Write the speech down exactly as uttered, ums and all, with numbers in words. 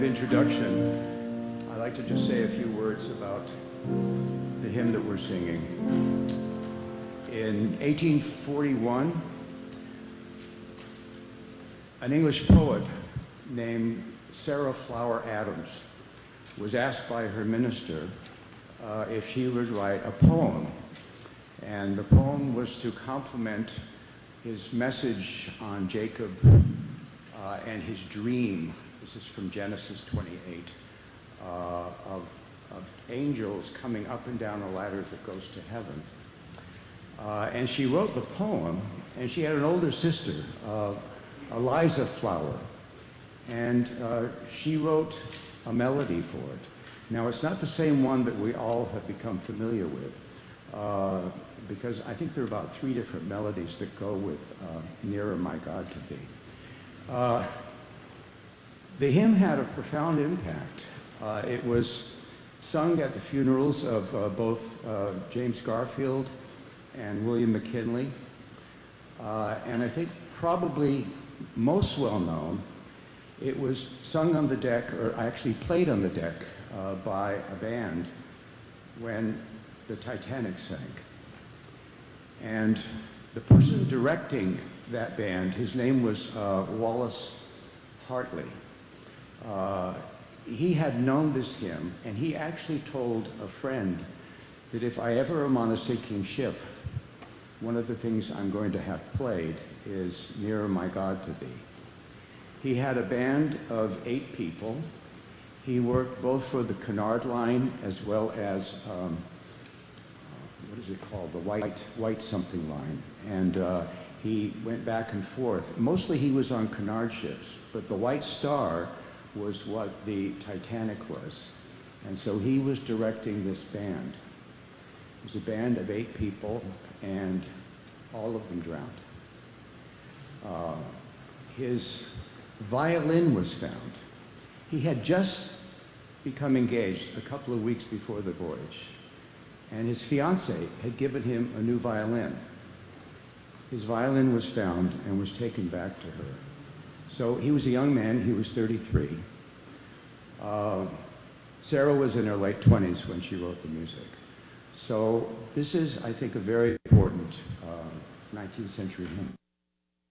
introduction, I'd like to just say a few words about the hymn that we're singing. In eighteen forty-one, an English poet named Sarah Flower Adams was asked by her minister uh, if she would write a poem. And the poem was to complement his message on Jacob uh, and his dream. This is from Genesis twenty-eight, uh, of, of angels coming up and down a ladder that goes to heaven. Uh, and she wrote the poem, and she had an older sister, uh, Eliza Flower, and uh, she wrote a melody for it. Now, it's not the same one that we all have become familiar with, uh, because I think there are about three different melodies that go with uh, Nearer My God to Thee. Uh, the hymn had a profound impact. Uh, it was sung at the funerals of uh, both uh, James Garfield and William McKinley. Uh, and I think probably most well known, it was sung on the deck, or actually played on the deck, uh, by a band when the Titanic sank. And the person directing that band, his name was uh, Wallace Hartley. Uh, he had known this hymn, and he actually told a friend that if I ever am on a sinking ship, one of the things I'm going to have played is Nearer My God to Thee. He had a band of eight people. He worked both for the Cunard Line as well as, um, what is it called, the White, White something line. And uh, he went back and forth. Mostly he was on Cunard ships, but the White Star was what the Titanic was. And so he was directing this band. It was a band of eight people, and all of them drowned. Uh, his violin was found. He had just become engaged a couple of weeks before the voyage, and his fiancée had given him a new violin. His violin was found and was taken back to her. So he was a young man, he was thirty-three. Uh, Sarah was in her late twenties when she wrote the music. So this is, I think, a very important uh, nineteenth century hymn.